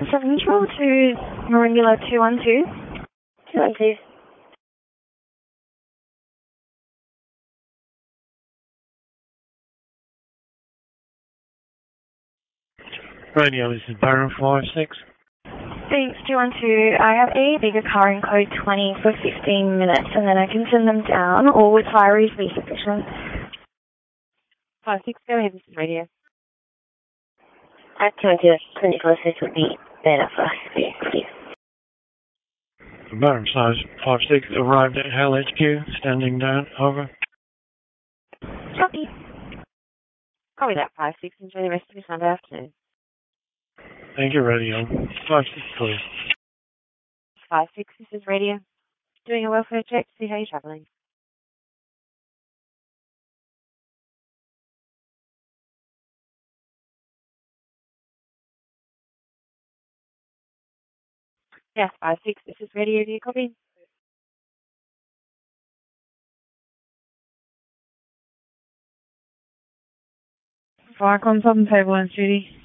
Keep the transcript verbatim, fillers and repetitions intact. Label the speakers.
Speaker 1: Central to Maringula two one two. two one two.
Speaker 2: Radio, this is Byron five six.
Speaker 1: Thanks, two one two. I have a bigger car in code twenty for fifteen minutes, and then I can send them down, or would fireys be sufficient?
Speaker 3: five six, go ahead, this is Radio.
Speaker 4: I can do twenty-four six would be better for us, please.
Speaker 2: Byron size five six arrived at Hell H Q, standing down, over.
Speaker 1: Copy.
Speaker 3: Copy that, five six. Enjoy the rest of your Sunday afternoon.
Speaker 2: Thank you, Radio. five six, please.
Speaker 3: five six, this is Radio. Doing a welfare check to see how you're travelling. Yeah, five six, this is Radio. Do you copy?
Speaker 5: Firecon seven table and Judy.